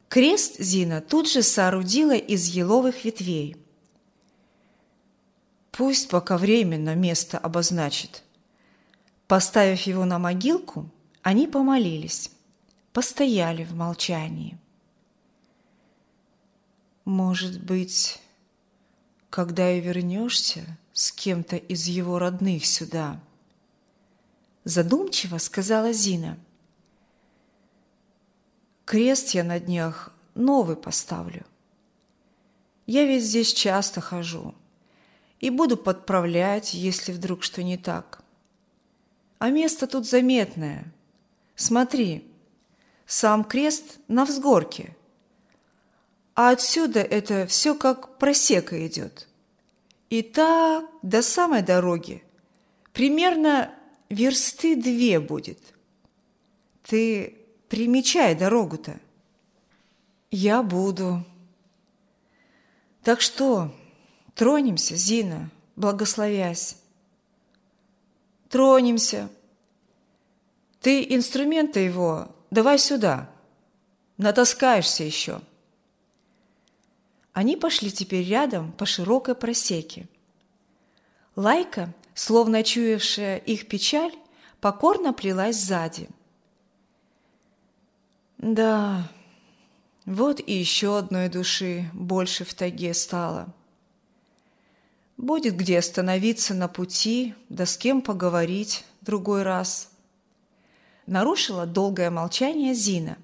Крест Зина тут же соорудила из еловых ветвей. Пусть пока временно место обозначит. Поставив его на могилку, они помолились, постояли в молчании. Может быть, когда и вернешься с кем-то из его родных сюда, задумчиво сказала Зина. Крест я на днях новый поставлю. Я ведь здесь часто хожу и буду подправлять, если вдруг что не так. А место тут заметное. Смотри, сам крест на взгорке, а отсюда это все как просека идет. И так до самой дороги примерно версты 2 будет. Ты примечай дорогу-то. Я буду. Так что, тронемся, Зина, благословясь. Тронемся. Ты инструмента его давай сюда. Натаскаешься еще. Они пошли теперь рядом по широкой просеке. Лайка, словно чуявшая их печаль, покорно плелась сзади. Да, вот и еще одной души больше в тайге стало. Будет где остановиться на пути, да с кем поговорить другой раз. Нарушила долгое молчание Зина.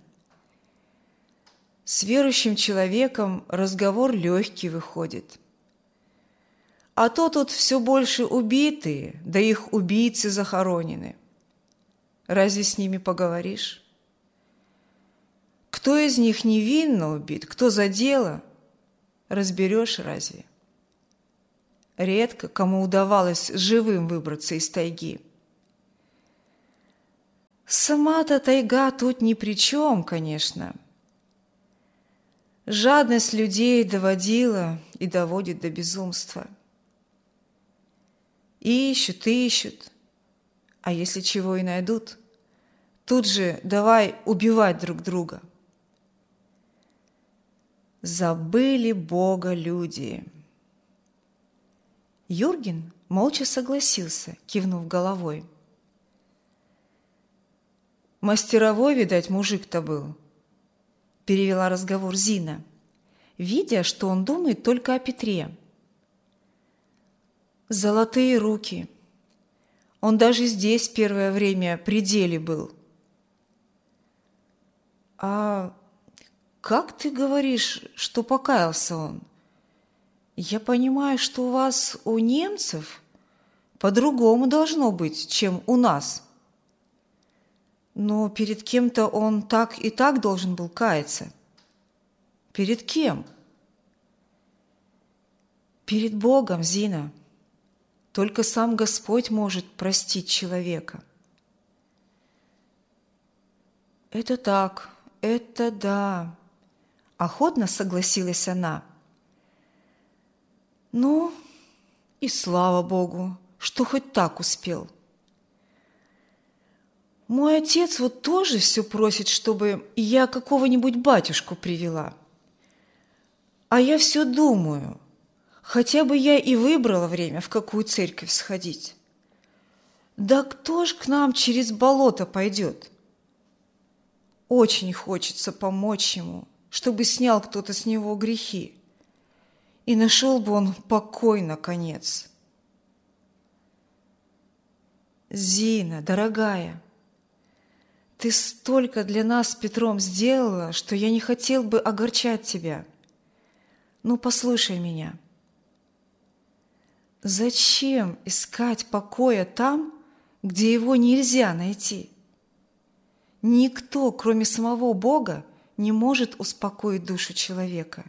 С верующим человеком разговор легкий выходит. А то тут все больше убитые, да их убийцы захоронены. Разве с ними поговоришь? Кто из них невинно убит, кто за дело, разберешь разве? Редко кому удавалось живым выбраться из тайги. Сама-то тайга тут ни при чем, конечно. Жадность людей доводила и доводит до безумства. Ищут, а если чего и найдут, тут же давай убивать друг друга. Забыли Бога люди. Юрген молча согласился, кивнув головой. Мастеровой, видать, мужик-то был, перевела разговор Зина, видя, что он думает только о Петре. Золотые руки. Он даже здесь первое время при деле был. А как ты говоришь, что покаялся он? Я понимаю, что у вас, у немцев, по-другому должно быть, чем у нас. Но перед кем-то он так и так должен был каяться. Перед кем? Перед Богом, Зина. Только сам Господь может простить человека. Это так, это да. Охотно согласилась она. Ну, и слава Богу, что хоть так успел. Мой отец вот тоже все просит, чтобы я какого-нибудь батюшку привела. А я все думаю, хотя бы я и выбрала время, в какую церковь сходить. Да кто ж к нам через болото пойдет? Очень хочется помочь ему, чтобы снял кто-то с него грехи. И нашел бы он покой, наконец. Зина, дорогая, ты столько для нас с Петром сделала, что я не хотел бы огорчать тебя. Ну, послушай меня. Зачем искать покоя там, где его нельзя найти? Никто, кроме самого Бога, не может успокоить душу человека.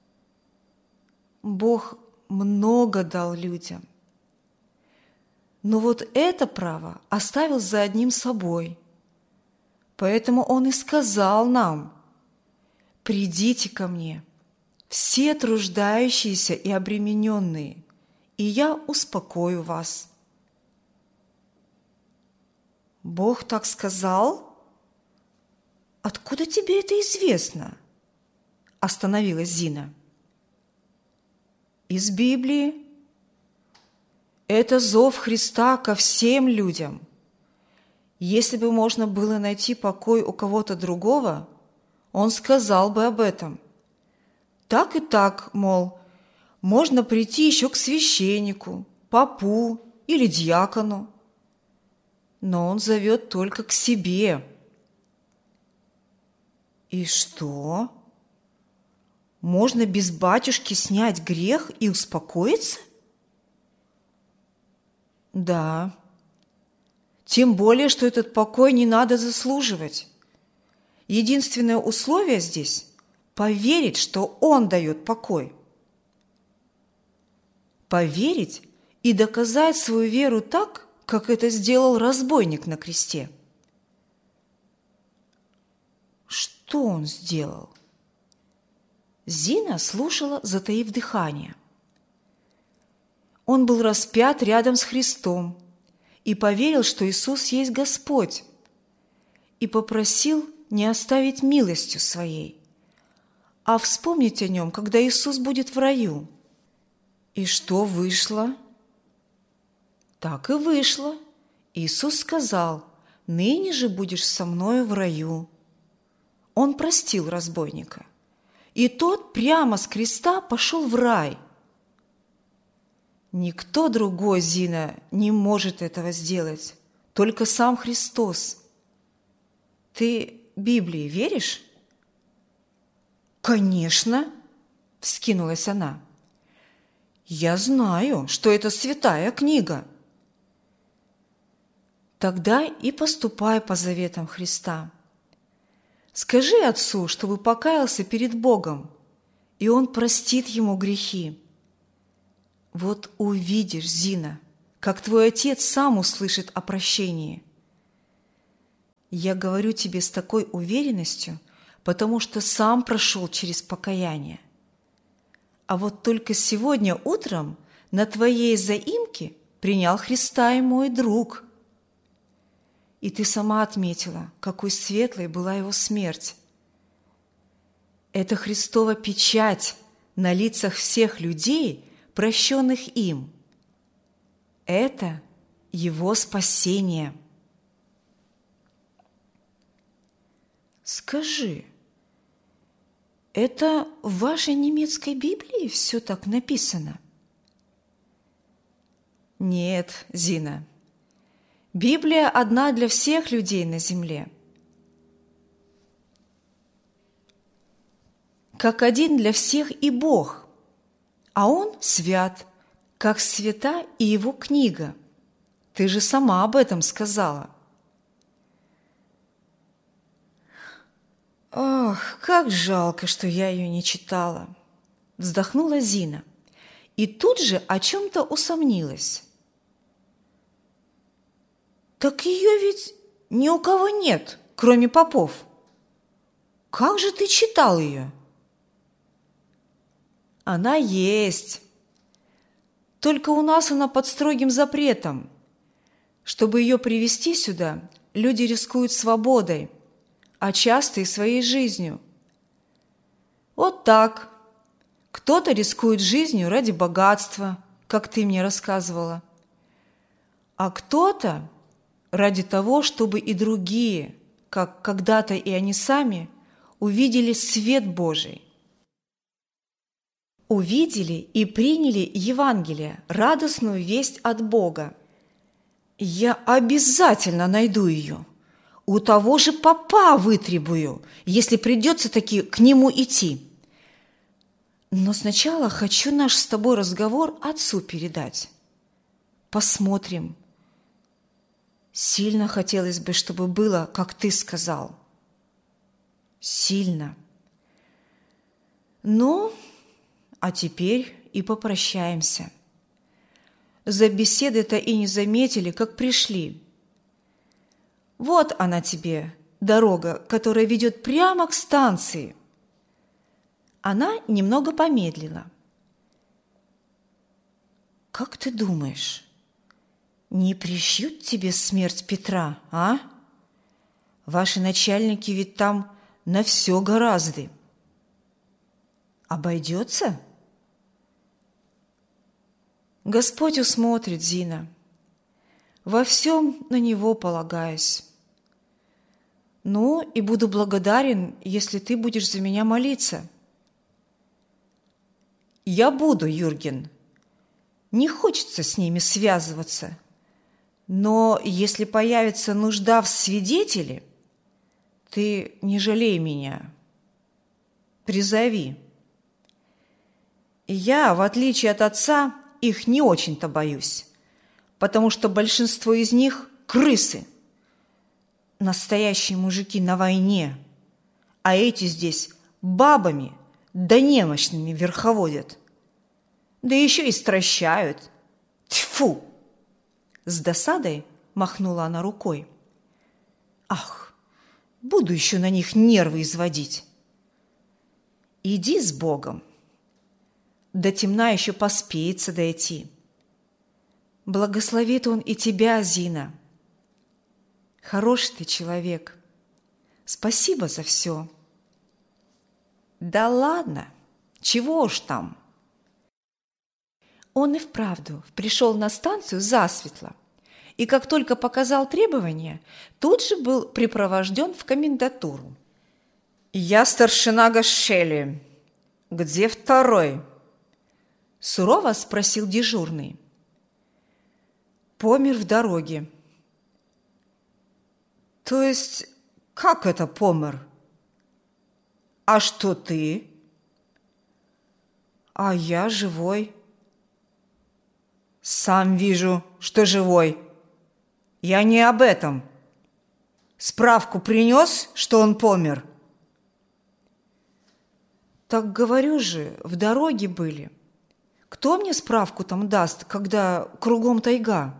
Бог много дал людям. Но вот это право оставил за одним собой. Поэтому Он и сказал нам: «Придите ко мне, все труждающиеся и обремененные, и я успокою вас». Бог так сказал? Откуда тебе это известно? Остановилась Зина. Из Библии. Это зов Христа ко всем людям. Если бы можно было найти покой у кого-то другого, Он сказал бы об этом. Так и так, мол, можно прийти еще к священнику, попу или диакону. Но Он зовет только к себе. И что? Можно без батюшки снять грех и успокоиться? Да. Тем более, что этот покой не надо заслуживать. Единственное условие здесь – поверить, что Он дает покой. Поверить и доказать свою веру так, как это сделал разбойник на кресте. Что он сделал? Зина слушала, затаив дыхание. Он был распят рядом с Христом и поверил, что Иисус есть Господь, и попросил не оставить милостью своей, а вспомнить о Нем, когда Иисус будет в раю. И что вышло? Так и вышло. Иисус сказал: «Ныне же будешь со мною в раю». Он простил разбойника, и тот прямо с креста пошел в рай. Никто другой, Зина, не может этого сделать, только сам Христос. Ты Библии веришь? Конечно, вскинулась она. Я знаю, что это святая книга. Тогда и поступай по заветам Христа. Скажи отцу, чтобы покаялся перед Богом, и он простит ему грехи. Вот увидишь, Зина, как твой отец сам услышит о прощении. Я говорю тебе с такой уверенностью, потому что сам прошел через покаяние. А вот только сегодня утром на твоей заимке принял Христа и мой друг. И ты сама отметила, какой светлой была его смерть. Это Христова печать на лицах всех людей, прощенных им. Это его спасение. Скажи, это в вашей немецкой Библии все так написано? Нет, Зина. Библия одна для всех людей на земле. Как один для всех и Бог, а Он свят, как свята и Его книга. Ты же сама об этом сказала. Ох, как жалко, что я ее не читала, вздохнула Зина и тут же о чем-то усомнилась. Так ее ведь ни у кого нет, кроме попов. Как же ты читал ее? Она есть. Только у нас она под строгим запретом. Чтобы ее привести сюда, люди рискуют свободой, а часто и своей жизнью. Вот так. Кто-то рискует жизнью ради богатства, как ты мне рассказывала, а кто-то ради того, чтобы и другие, как когда-то и они сами, увидели свет Божий. Увидели и приняли Евангелие, радостную весть от Бога. Я обязательно найду ее. У того же попа вытребую, если придется таки к нему идти. Но сначала хочу наш с тобой разговор отцу передать. Посмотрим. Сильно хотелось бы, чтобы было, как ты сказал. Сильно. Ну, а теперь и попрощаемся. За беседой-то и не заметили, как пришли. Вот она тебе, дорога, которая ведет прямо к станции. Она немного помедлила. Как ты думаешь, не пришьют тебе смерть Петра, а? Ваши начальники ведь там на все гораздо. Обойдется? Господь усмотрит, Зина. Во всем на Него полагаюсь. Ну, и буду благодарен, если ты будешь за меня молиться. Я буду, Юрген. Не хочется с ними связываться. Но если появится нужда в свидетеле, ты не жалей меня. Призови. Я, в отличие от отца, их не очень-то боюсь, потому что большинство из них – крысы. Настоящие мужики на войне, а эти здесь бабами да немощными верховодят. Да еще и стращают. Тьфу! С досадой махнула она рукой. Ах, буду еще на них нервы изводить. Иди с Богом. До темна еще поспеется дойти. Благословит Он и тебя, Зина. Хороший ты человек. Спасибо за все. Да ладно, чего уж там. Он и вправду пришел на станцию засветло, и как только показал требования, тут же был припровожден в комендатуру. «Я старшина Гашели. Где второй?» – сурово спросил дежурный. «Помер в дороге». «То есть, как это помер? А что ты?» «А я живой». «Сам вижу, что живой. Я не об этом. Справку принес, что он помер?» «Так говорю же, в дороге были. Кто мне справку там даст, когда кругом тайга?»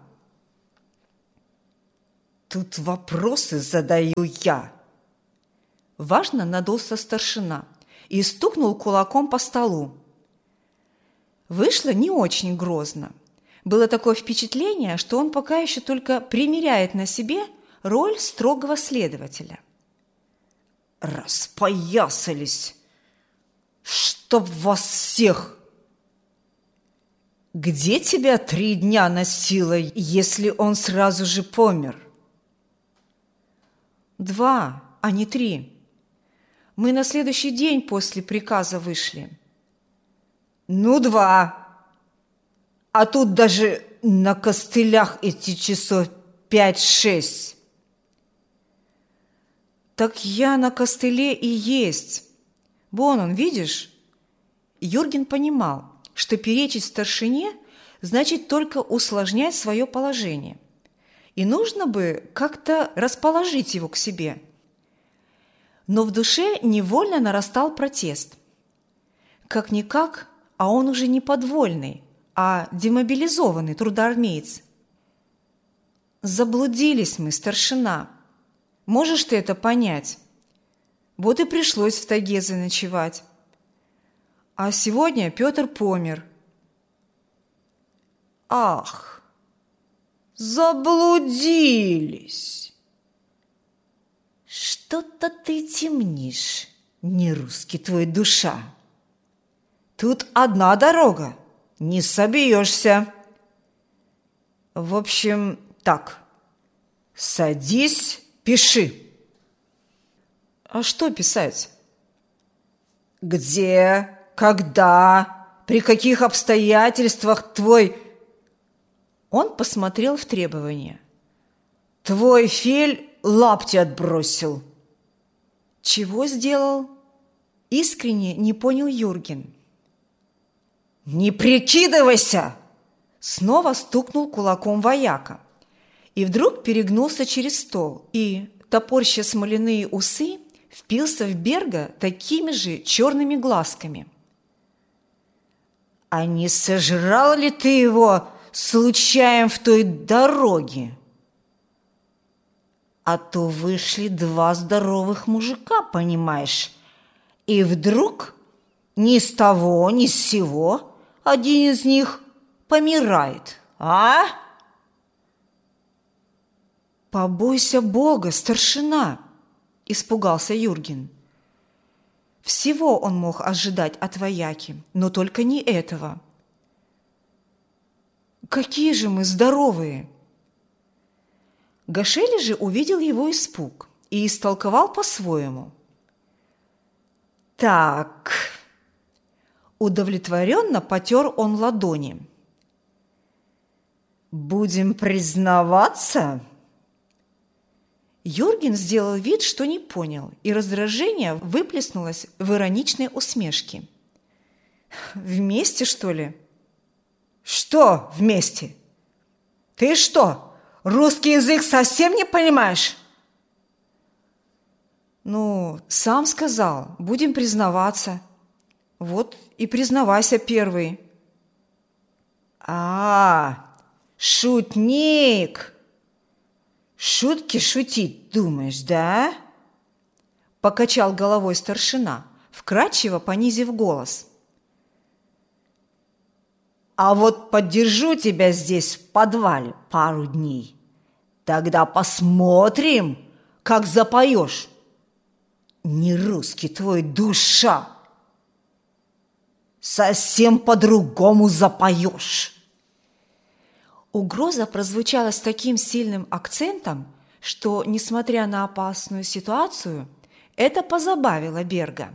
«Тут вопросы задаю я». Важно надулся старшина и стукнул кулаком по столу. Вышло не очень грозно. Было такое впечатление, что он пока еще только примеряет на себе роль строгого следователя. «Распоясались! Чтоб вас всех! Где тебя 3 дня носило, если он сразу же помер?» 2, а не 3. Мы на следующий день после приказа вышли. «Ну, 2. А тут даже на костылях эти часов 5-6. «Так я на костыле и есть. Вон он, видишь?» Юрген понимал, что перечить старшине значит только усложнять свое положение. И нужно бы как-то расположить его к себе. Но в душе невольно нарастал протест. Как-никак, а он уже не подвольный, а демобилизованный трудоармеец. «Заблудились мы, старшина. Можешь ты это понять? Вот и пришлось в тайге заночевать. А сегодня Петр помер». «Ах, заблудились! Что-то ты темнишь, не русский твой душа. Тут одна дорога, не собьешься. В общем, так, садись, пиши». «А что писать?» «Где, когда, при каких обстоятельствах твой...» Он посмотрел в требования. «Твой Фель лапти отбросил». «Чего сделал?» Искренне не понял Юрген. «Не прикидывайся!» Снова стукнул кулаком вояка. И вдруг перегнулся через стол и, топорща смоляные усы, впился в Берга такими же черными глазками. «А не сожрал ли ты его случаем в той дороге? А то вышли 2 здоровых мужика, понимаешь, и вдруг ни с того, ни с сего один из них помирает, а?» «Побойся Бога, старшина!» – испугался Юрген. Всего он мог ожидать от вояки, но только не этого. «Какие же мы здоровые!» Гашели же увидел его испуг и истолковал по-своему. «Так...» Удовлетворенно потер он ладони. «Будем признаваться?» Юрген сделал вид, что не понял, и раздражение выплеснулось в ироничной усмешке. «Вместе, что ли?» «Что вместе? Ты что, русский язык совсем не понимаешь?» «Ну, сам сказал, будем признаваться. Вот и признавайся первый». Шутник! Шутки шутить думаешь, да?» Покачал головой старшина, вкрадчиво понизив голос. «А вот подержу тебя здесь в подвале пару дней. Тогда посмотрим, как запоешь. Не русский твой душа. Совсем по-другому запоешь». Угроза прозвучала с таким сильным акцентом, что, несмотря на опасную ситуацию, это позабавило Берга.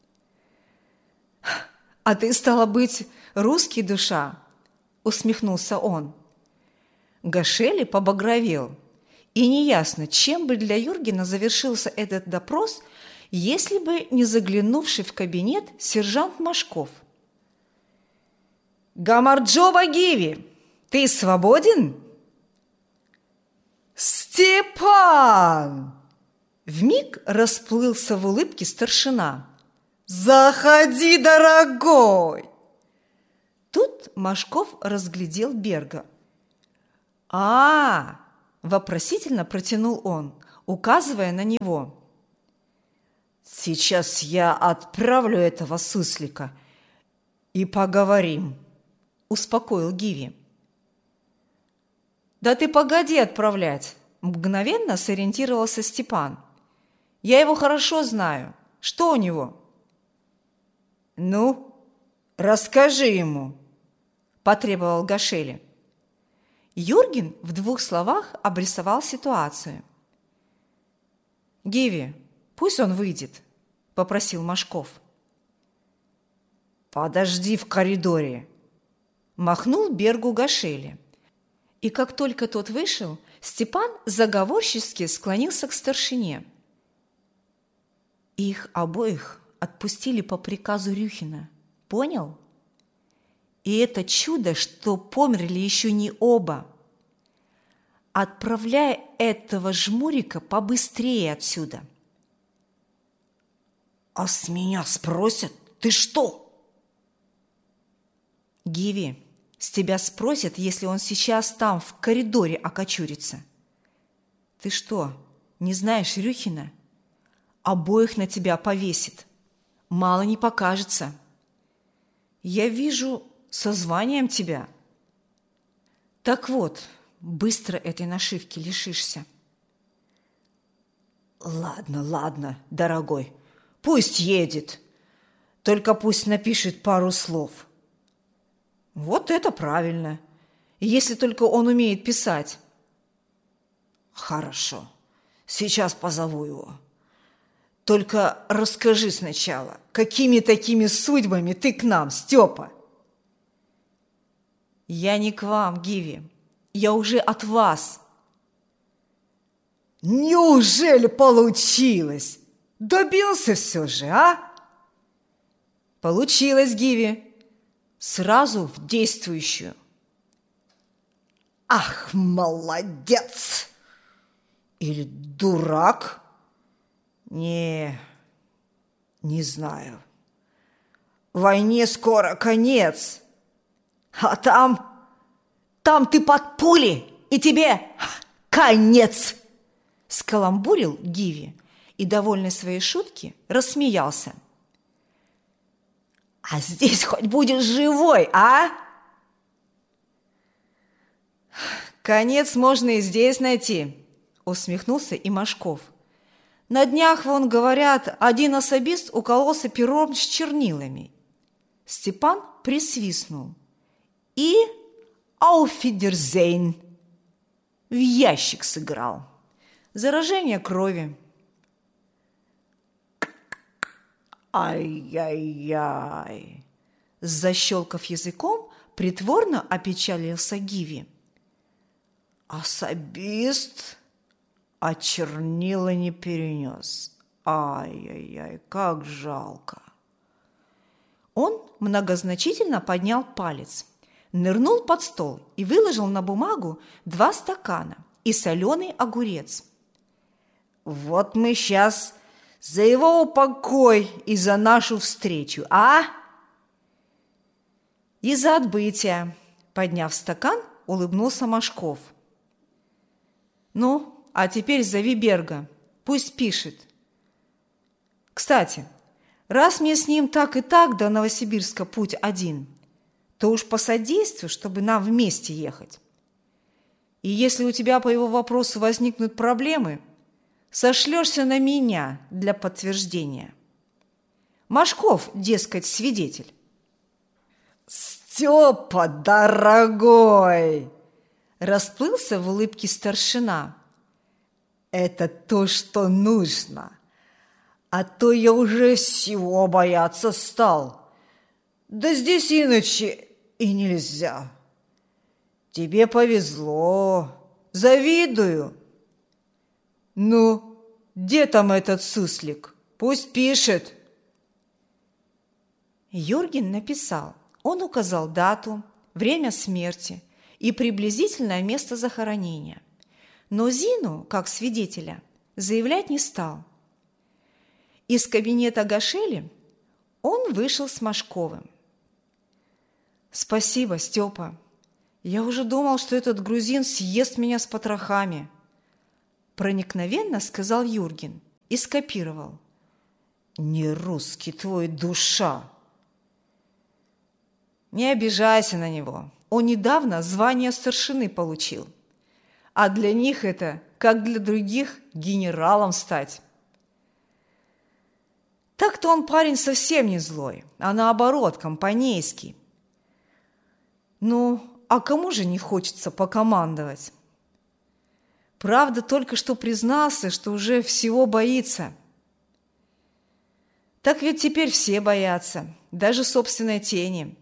«А ты, стало быть, русский душа?» – усмехнулся он. Гашели побагровел, и неясно, чем бы для Юргена завершился этот допрос, если бы не заглянувший в кабинет сержант Машков. «Гамарджоба Гиви, ты свободен?» «Степан!» Вмиг расплылся в улыбке старшина. «Заходи, дорогой!» Тут Машков разглядел Берга. Вопросительно протянул он, указывая на него. «Сейчас я отправлю этого суслика и поговорим», – успокоил Гиви. «Да ты погоди отправлять!» – мгновенно сориентировался Степан. «Я его хорошо знаю. Что у него?» «Ну, расскажи ему», – потребовал Гашели. Юрген в 2 словах обрисовал ситуацию. «Гиви, пусть он выйдет», – попросил Машков. «Подожди в коридоре», – махнул Бергу Гашели. И как только тот вышел, Степан заговорчески склонился к старшине. «Их обоих отпустили по приказу Рюхина. Понял? И это чудо, что померли еще не оба. Отправляй этого жмурика побыстрее отсюда». «А с меня спросят, ты что?» «Гиви, с тебя спросят, если он сейчас там, в коридоре, окочурится. Ты что, не знаешь Рюхина? Обоих на тебя повесит. Мало не покажется. Я вижу со званием тебя. Так вот, быстро этой нашивки лишишься». Ладно, дорогой, пусть едет. Только пусть напишет пару слов». «Вот это правильно, если только он умеет писать». «Хорошо, сейчас позову его. Только расскажи сначала, какими такими судьбами ты к нам, Степа?» «Я не к вам, Гиви, я уже от вас». «Неужели получилось? Добился все же, а?» «Получилось, Гиви. Сразу в действующую». «Ах, молодец! Или дурак? Не знаю. Войне скоро конец. А там ты под пули, и тебе конец!» Скаламбурил Гиви и, довольный своей шутки, рассмеялся. «А здесь хоть будешь живой, а?» «Конец можно и здесь найти», – усмехнулся и Машков. На днях, вон, говорят, один особист укололся пером с чернилами. Степан присвистнул и «Ауфидерзейн» в ящик сыграл. Заражение крови. Ай-яй-яй! Защелкав языком, притворно опечалился Гиви. Особист, а чернила не перенес. Ай-яй-яй, как жалко! Он многозначительно поднял палец, нырнул под стол и выложил на бумагу 2 стакана и соленый огурец. Вот мы сейчас за его упокой и за нашу встречу, а? И за отбытие, подняв стакан, улыбнулся Машков. Ну, а теперь зови Берга, пусть пишет. Кстати, раз мне с ним так и так до Новосибирска путь один, то уж посодействуй, чтобы нам вместе ехать. И если у тебя по его вопросу возникнут проблемы, сошлешься на меня для подтверждения. Машков, дескать, свидетель. Степа, дорогой! Расплылся в улыбке старшина. Это то, что нужно. А то я уже всего бояться стал. Да здесь иначе и нельзя. Тебе повезло. Завидую. Ну, где там этот суслик? Пусть пишет. Юрген написал. Он указал дату, время смерти и приблизительное место захоронения. Но Зину, как свидетеля, заявлять не стал. Из кабинета Гашели он вышел с Машковым. «Спасибо, Степа. Я уже думал, что этот грузин съест меня с потрохами», проникновенно сказал Юрген и скопировал. «Не русский твой душа». Не обижайся на него. Он недавно звание старшины получил. А для них это, как для других, генералом стать. Так-то он парень совсем не злой, а наоборот, компанейский. Ну, а кому же не хочется покомандовать? Правда, только что признался, что уже всего боится. Так ведь теперь все боятся, даже собственной тени.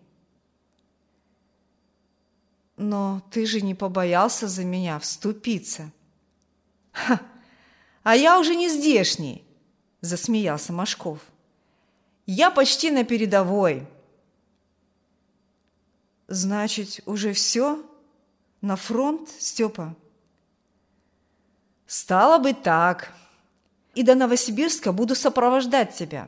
Но ты же не побоялся за меня вступиться. Ха! А я уже не здешний, засмеялся Машков. Я почти на передовой. Значит, уже все? На фронт, Степа? Стало быть, так. И до Новосибирска буду сопровождать тебя.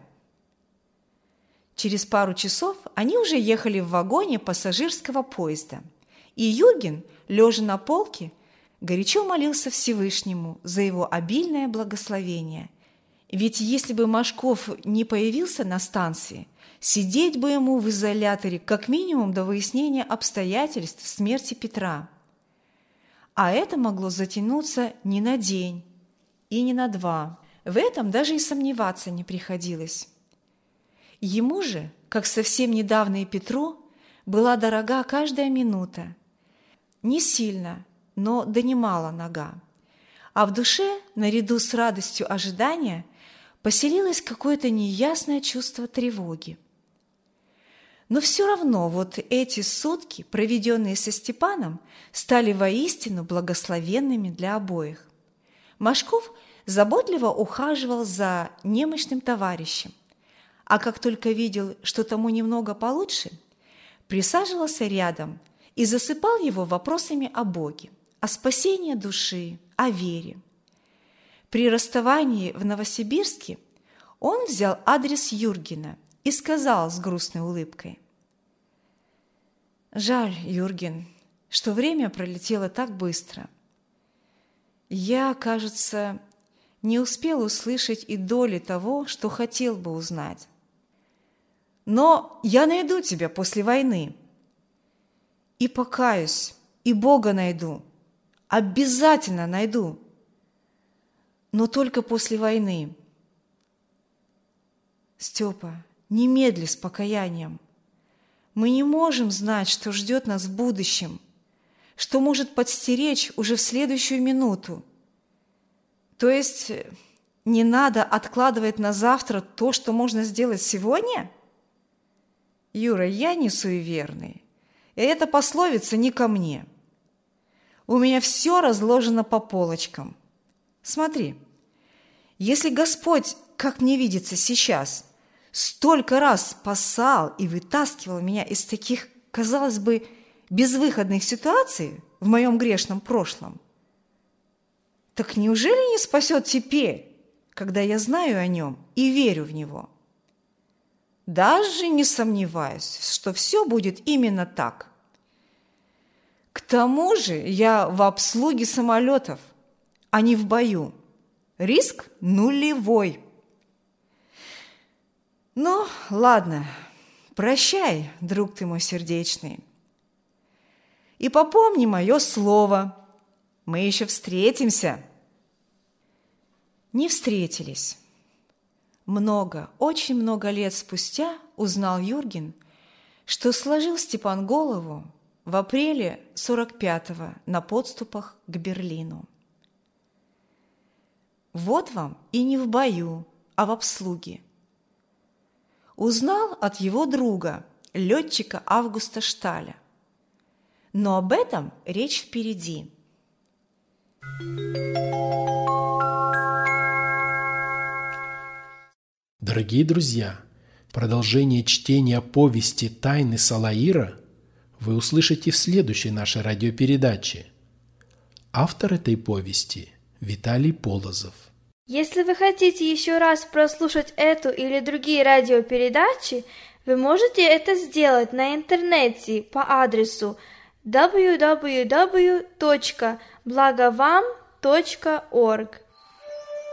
Через пару часов они уже ехали в вагоне пассажирского поезда. И Юрген, лежа на полке, горячо молился Всевышнему за его обильное благословение. Ведь если бы Машков не появился на станции, сидеть бы ему в изоляторе как минимум до выяснения обстоятельств смерти Петра. А это могло затянуться не на день и не на 2. В этом даже и сомневаться не приходилось. Ему же, как совсем недавно и Петру, была дорога каждая минута. Не сильно, но донимала нога. А в душе, наряду с радостью ожидания, поселилось какое-то неясное чувство тревоги. Но все равно вот эти сутки, проведенные со Степаном, стали воистину благословенными для обоих. Машков заботливо ухаживал за немощным товарищем, а как только видел, что тому немного получше, присаживался рядом и засыпал его вопросами о Боге, о спасении души, о вере. При расставании в Новосибирске он взял адрес Юргена и сказал с грустной улыбкой: «Жаль, Юрген, что время пролетело так быстро. Я, кажется, не успел услышать и доли того, что хотел бы узнать. Но я найду тебя после войны. И покаюсь, и Бога найду. Обязательно найду. но только после войны. Степа, не медли с покаянием. Мы не можем знать, что ждет нас в будущем, что может подстеречь уже в следующую минуту. То есть не надо откладывать на завтра то, что можно сделать сегодня? Юра, я не суеверный, и эта пословица не ко мне. У меня все разложено по полочкам. Смотри, если Господь, как мне видится сейчас, столько раз спасал и вытаскивал меня из таких, казалось бы, безвыходных ситуаций в моем грешном прошлом, так неужели не спасет теперь, когда я знаю о нем и верю в него? Даже не сомневаюсь, что все будет именно так. К тому же я в обслуге самолетов, а не в бою. Риск нулевой. Ну, ладно, прощай, друг ты мой сердечный. И попомни мое слово, мы еще встретимся. Не встретились. Очень много лет спустя узнал Юрген, что сложил Степан голову в апреле 45-го на подступах к Берлину. Вот вам и не в бою, а в обслуге. Узнал от его друга, летчика Августа Шталя. Но об этом речь впереди. Дорогие друзья, продолжение чтения повести «Тайны Салаира» вы услышите в следующей нашей радиопередаче. Автор этой повести – Виталий Полозов. Если вы хотите еще раз прослушать эту или другие радиопередачи, вы можете это сделать на интернете по адресу www.blagovam.org.